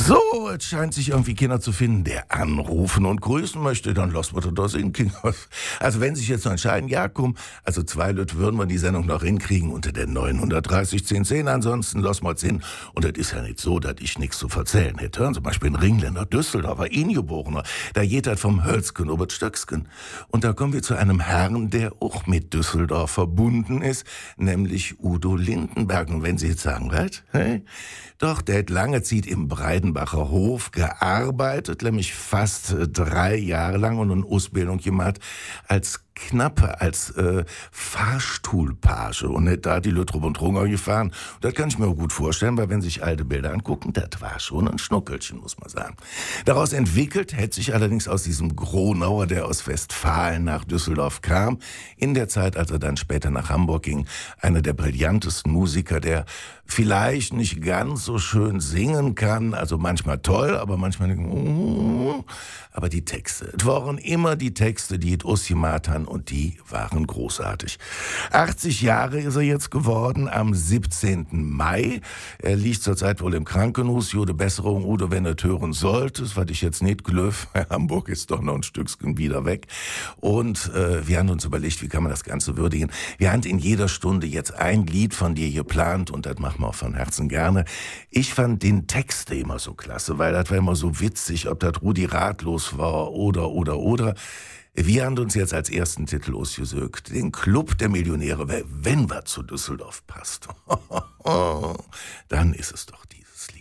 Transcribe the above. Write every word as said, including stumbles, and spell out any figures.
So, es scheint sich irgendwie Kinder zu finden, der anrufen und grüßen möchte, dann lassen wir das in Kinder. Also wenn sich jetzt noch entscheiden, ja komm, also zwei Leute würden wir die Sendung noch hinkriegen unter der neunhundertdreißig zehn zehn, ansonsten lassen wir es hin. Und das ist ja nicht so, dass ich nichts zu erzählen hätte. Hören Sie mal, ich bin Ringländer, Düsseldorfer, Ingeborener, da geht das vom Hölzken über das Stöcksken. Und da kommen wir zu einem Herrn, der auch mit Düsseldorf verbunden ist, nämlich Udo Lindenberg. Und wenn Sie jetzt sagen, was? Hey? Doch, der hat lange Zeit im Breidenbacher Hof gearbeitet, nämlich fast äh, drei Jahre lang und eine Ausbildung gemacht als Knappe, als äh, Fahrstuhlpage und hat da die Lütrup und Runger gefahren. Und das kann ich mir auch gut vorstellen, weil wenn sich alte Bilder angucken, das war schon ein Schnuckelchen, muss man sagen. Daraus entwickelt hätte sich allerdings aus diesem Gronauer, der aus Westfalen nach Düsseldorf kam, in der Zeit, als er dann später nach Hamburg ging, einer der brillantesten Musiker, der vielleicht nicht ganz so schön singen kann, also manchmal toll, aber manchmal nicht, aber die Texte, es waren immer die Texte, die es ausgemacht haben und die waren großartig. achtzig Jahre ist er jetzt geworden, am siebzehnten Mai. Er liegt zurzeit wohl im Krankenhaus. Gute Besserung, Udo, wenn er hören solltest, was ich jetzt nicht glöf. Hamburg ist doch noch ein Stückchen wieder weg. Und äh, wir haben uns überlegt, wie kann man das Ganze würdigen. Wir haben in jeder Stunde jetzt ein Lied von dir geplant und das machen wir auch von Herzen gerne. Ich fand den Text immer so klasse, weil das war immer so witzig, ob das Rudi Ratlos war oder, oder, oder. Wir haben uns jetzt als ersten Titel ausgesucht, den Club der Millionäre, wenn was zu Düsseldorf passt. Dann ist es doch die.